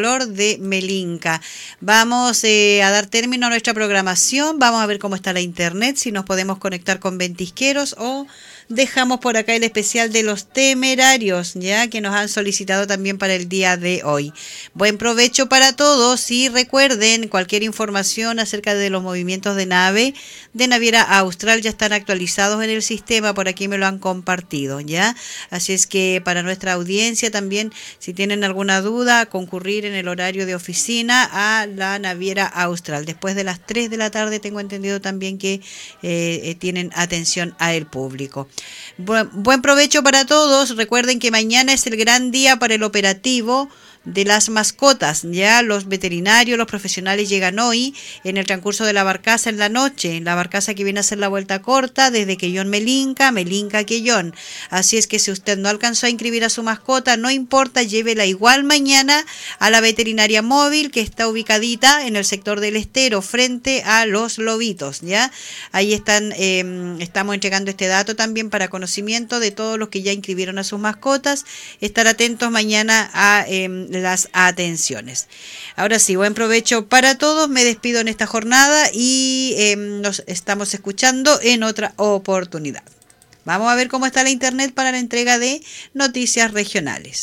de Melinca. Vamos a dar término a nuestra programación, vamos a ver cómo está la internet, si nos podemos conectar con ventisqueros o dejamos por acá el especial de los temerarios, ya que nos han solicitado también para el día de hoy. Buen provecho para todos y recuerden, cualquier información acerca de los movimientos de nave de Naviera Austral ya están actualizados en el sistema, por aquí me lo han compartido, ya. Así es que para nuestra audiencia también, si tienen alguna duda, concurrir en el horario de oficina a la Naviera Austral. Después de las 3 de la tarde tengo entendido también que tienen atención al público. Buen provecho para todos. Recuerden que mañana es el gran día para el operativo de las mascotas. Ya los veterinarios, los profesionales llegan hoy en el transcurso de la barcaza en la noche. La barcaza que viene a hacer la vuelta corta desde Quellón Melinca, Melinca Quellón. Así es que si usted no alcanzó a inscribir a su mascota, no importa, llévela igual mañana a la veterinaria móvil que está ubicadita en el sector del Estero frente a Los Lobitos. Ya ahí estamos entregando este dato también para conocimiento de todos los que ya inscribieron a sus mascotas. Estar atentos mañana a las atenciones. Ahora sí, buen provecho para todos. Me despido en esta jornada y nos estamos escuchando en otra oportunidad. Vamos a ver cómo está la internet para la entrega de noticias regionales.